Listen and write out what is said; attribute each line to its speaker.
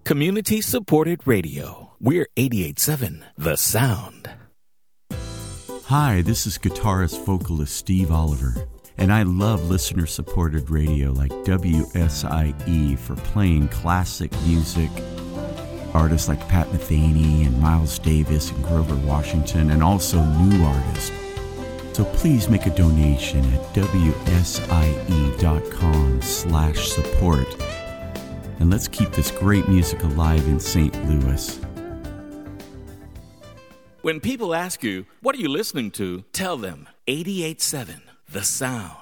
Speaker 1: Community-supported radio. We're 88.7 The Sound.
Speaker 2: Hi, this is guitarist vocalist Steve Oliver, and I love listener-supported radio like WSIE for playing classic music, artists like Pat Metheny and Miles Davis and Grover Washington, and also new artists. So please make a donation at wsie.com/support. And let's keep this great music alive in St. Louis.
Speaker 1: When people ask you, what are you listening to? Tell them 88.7 The Sound.